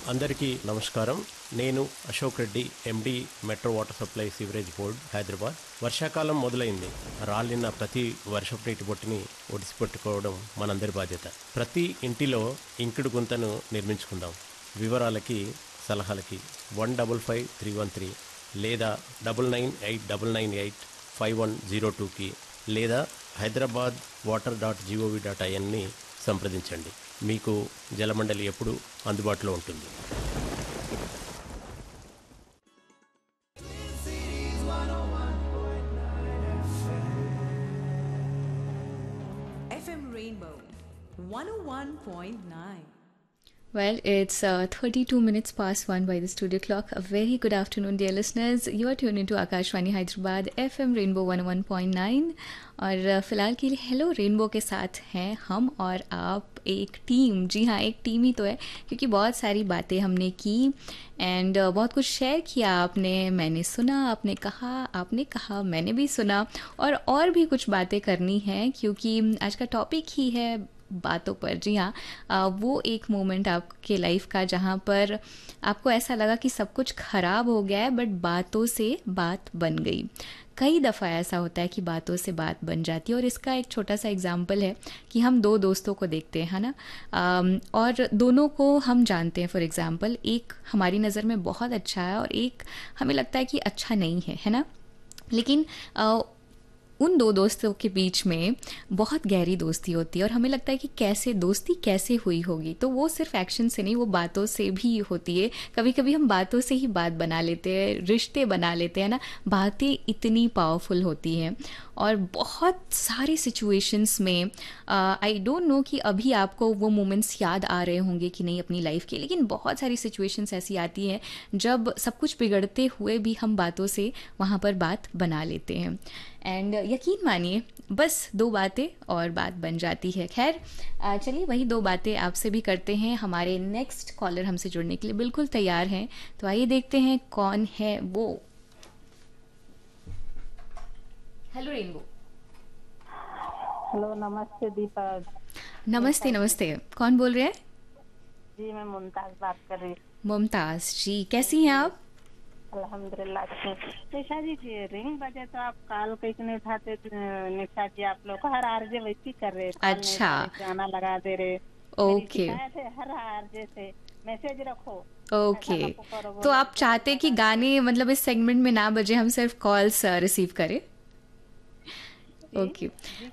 అందరికీ నమస్కారం. నేను అశోక్ రెడ్డి, ఎండి, metro water supply sewerage board, Hyderabad. వర్షాకాలం మొదలైంది. రాలిన ప్రతి వర్షపు నీటి బొట్టుని ఒడిసిపెట్టుకోవడం మనందరి బాధ్యత. ప్రతి ఇంటిలో ఇంకుడు గుంతను నిర్మించుకుందాం. వివరాలకి, సలహాలకి 155313 లేదా 9989985102కి లేదా hyderabadwater.gov.inని సంప్రదించండి. మీకు జలమండలి ఎప్పుడు అందుబాటులో ఉంటుంది. FM Rainbow 101.9. Well, it's 32 minutes past 1 by the studio clock. A very good afternoon, dear listeners. You are tuned into Akashvani Hyderabad FM Rainbow 101.9 और फ़िलहाल के लिए हेलो रेनबो के साथ हैं हम और आप, एक टीम. जी हाँ, एक टीम ही तो है, क्योंकि बहुत सारी बातें हमने की एंड बहुत कुछ शेयर किया आपने, मैंने सुना, आपने कहा, मैंने भी सुना और भी कुछ बातें करनी है, क्योंकि आज का टॉपिक ही है बातों पर. जी हाँ, वो एक मोमेंट आपके लाइफ का जहाँ पर आपको ऐसा लगा कि सब कुछ ख़राब हो गया है, बट बातों से बात बन गई. कई दफ़ा ऐसा होता है कि बातों से बात बन जाती है, और इसका एक छोटा सा एग्जाम्पल है कि हम दो दोस्तों को देखते हैं, है ना, और दोनों को हम जानते हैं. फॉर एग्जाम्पल, एक हमारी नज़र में बहुत अच्छा है और एक हमें लगता है कि अच्छा नहीं है ना. लेकिन उन दो दोस्तों के बीच में बहुत गहरी दोस्ती होती है और हमें लगता है कि दोस्ती कैसे हुई होगी. तो वो सिर्फ एक्शन से नहीं, वो बातों से भी होती है. कभी कभी हम बातों से ही बात बना लेते हैं, रिश्ते बना लेते हैं ना. बातें इतनी पावरफुल होती हैं और बहुत सारे सिचुएशंस में आई डोंट नो कि अभी आपको वो मोमेंट्स याद आ रहे होंगे कि नहीं अपनी लाइफ के, लेकिन बहुत सारी सिचुएशंस ऐसी आती हैं जब सब कुछ बिगड़ते हुए भी हम बातों से वहाँ पर बात बना लेते हैं. एंड यकीन मानिए, बस दो बातें और बात बन जाती है. खैर, चलिए वही दो बातें आपसे भी करते हैं. हमारे नेक्स्ट कॉलर हमसे जुड़ने के लिए बिल्कुल तैयार हैं, तो आइए देखते हैं कौन है वो. Hello rainbow. हेलो, नमस्ते दीपा. नमस्ते. कौन बोल रहे हैं? जी, मैं मुमताज बात कर रही हूँ. मुमताज जी, कैसी हैं आप? अल्हम्दुलिल्लाह. निशा जी, रिंग बजे तो आप कॉल कैसे नहीं उठाते? निशा जी, आप लोग हर आरजे वैसी कर रहे. अच्छा, गाना लगा दे रहे. ओके हर आरजे से मैसेज रखो. ओके. तो आप चाहते कि गाने मतलब इस सेगमेंट में ना बजे, हम सिर्फ कॉल्स रिसीव करें? ओके.